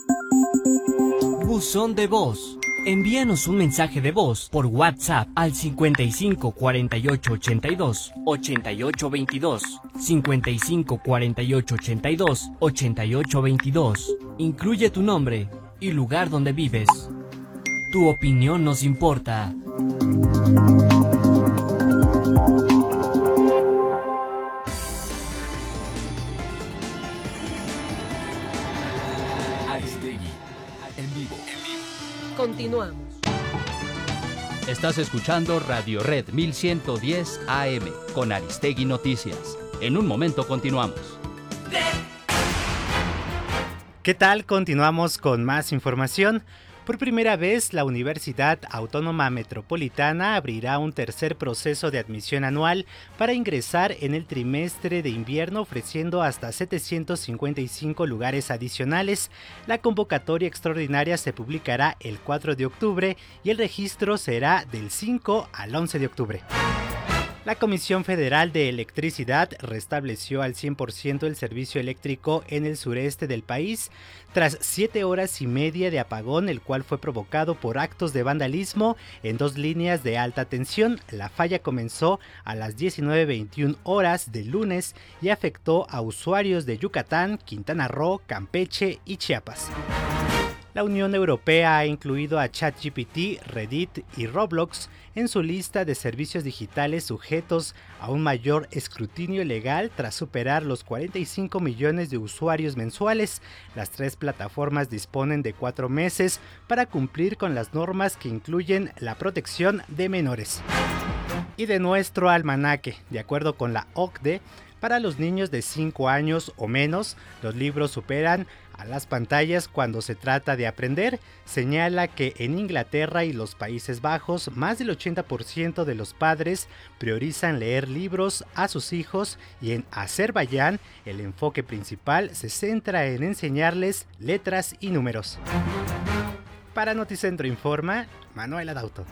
Buzón de voz. Envíanos un mensaje de voz por WhatsApp al 55 48 82 88 22, 55 48 82 88 22. Incluye tu nombre y lugar donde vives. Tu opinión nos importa. Aristegui, en vivo. Continuamos. Estás escuchando Radio Red 1110 AM con Aristegui Noticias. En un momento continuamos. ¿Qué tal? Continuamos con más información. Por primera vez, la Universidad Autónoma Metropolitana abrirá un tercer proceso de admisión anual para ingresar en el trimestre de invierno, ofreciendo hasta 755 lugares adicionales. La convocatoria extraordinaria se publicará el 4 de octubre y el registro será del 5 al 11 de octubre. La Comisión Federal de Electricidad restableció al 100% el servicio eléctrico en el sureste del país tras 7 horas y media de apagón, el cual fue provocado por actos de vandalismo en 2 líneas de alta tensión. La falla comenzó a las 19:21 horas del lunes y afectó a usuarios de Yucatán, Quintana Roo, Campeche y Chiapas. La Unión Europea ha incluido a ChatGPT, Reddit y Roblox en su lista de servicios digitales sujetos a un mayor escrutinio legal tras superar los 45 millones de usuarios mensuales. Las 3 plataformas disponen de 4 meses para cumplir con las normas que incluyen la protección de menores. Y de nuestro almanaque, de acuerdo con la OCDE, para los niños de 5 años o menos, los libros superan a las pantallas cuando se trata de aprender. Señala que en Inglaterra y los Países Bajos, más del 80% de los padres priorizan leer libros a sus hijos, y en Azerbaiyán el enfoque principal se centra en enseñarles letras y números. Para Noticentro informa Manuela Dauto.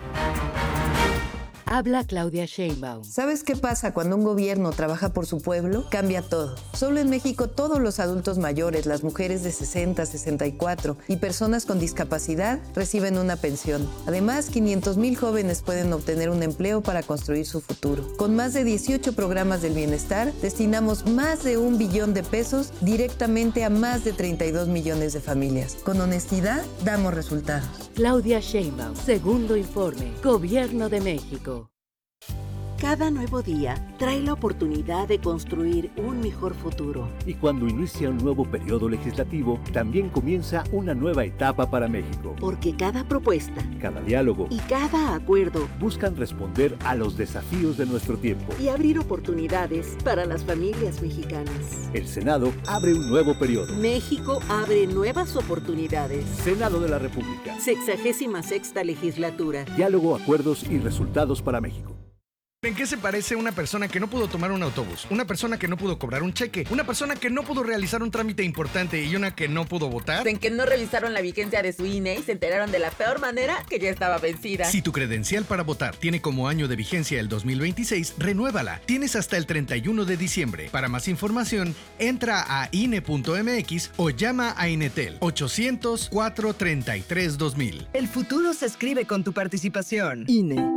Habla Claudia Sheinbaum. ¿Sabes qué pasa cuando un gobierno trabaja por su pueblo? Cambia todo. Solo en México todos los adultos mayores, las mujeres de 60, 64 y personas con discapacidad reciben una pensión. Además, 500,000 jóvenes pueden obtener un empleo para construir su futuro. Con más de 18 programas del bienestar, destinamos más de 1 billón de pesos directamente a más de 32 millones de familias. Con honestidad, damos resultados. Claudia Sheinbaum, segundo informe, Gobierno de México. Cada nuevo día trae la oportunidad de construir un mejor futuro. Y cuando inicia un nuevo periodo legislativo, también comienza una nueva etapa para México. Porque cada propuesta, cada diálogo y cada acuerdo buscan responder a los desafíos de nuestro tiempo y abrir oportunidades para las familias mexicanas. El Senado abre un nuevo periodo. México abre nuevas oportunidades. Senado de la República. 66ª legislatura. Diálogo, acuerdos y resultados para México. ¿En qué se parece una persona que no pudo tomar un autobús? Una persona que no pudo cobrar un cheque, una persona que no pudo realizar un trámite importante y una que no pudo votar. En que no revisaron la vigencia de su INE y se enteraron de la peor manera que ya estaba vencida. Si tu credencial para votar tiene como año de vigencia el 2026, renuévala. Tienes hasta el 31 de diciembre. Para más información, entra a INE.mx o llama a Inetel 800-433-2000. El futuro se escribe con tu participación. INE.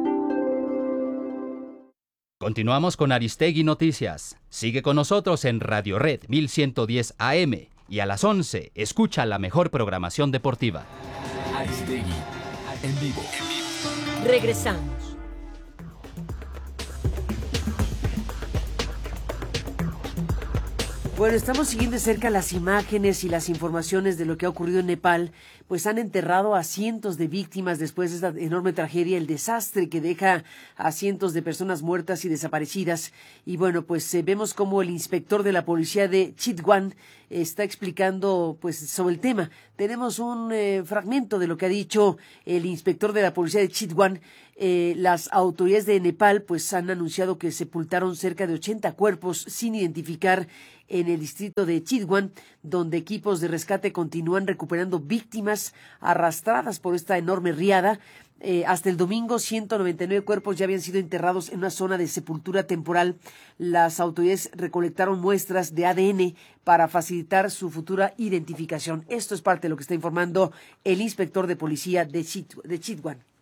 Continuamos con Aristegui Noticias. Sigue con nosotros en Radio Red 1110 AM y a las 11 escucha la mejor programación deportiva. Aristegui, en vivo. Regresamos. Bueno, estamos siguiendo de cerca las imágenes y las informaciones de lo que ha ocurrido en Nepal, pues han enterrado a cientos de víctimas después de esta enorme tragedia, el desastre que deja a cientos de personas muertas y desaparecidas. Y bueno, pues vemos cómo el inspector de la policía de Chitwan está explicando pues sobre el tema. Tenemos un fragmento de lo que ha dicho el inspector de la policía de Chitwan. Las autoridades de Nepal pues han anunciado que sepultaron cerca de 80 cuerpos sin identificar en el distrito de Chitwan, donde equipos de rescate continúan recuperando víctimas arrastradas por esta enorme riada. Hasta el domingo, 199 cuerpos ya habían sido enterrados en una zona de sepultura temporal. Las autoridades recolectaron muestras de ADN para facilitar su futura identificación. Esto es parte de lo que está informando el inspector de policía de Chitwan.